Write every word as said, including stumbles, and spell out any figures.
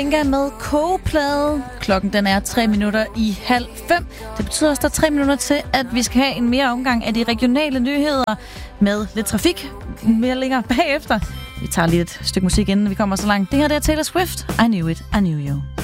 Inga med kogeplade. Klokken den er tre minutter i halv fem. Det betyder også, at der er tre minutter til, at vi skal have en mere omgang af de regionale nyheder med lidt trafik mere længere bagefter. Vi tager lige et stykke musik, inden vi kommer så langt. Det her det er Taylor Swift. I Knew It, I Knew You.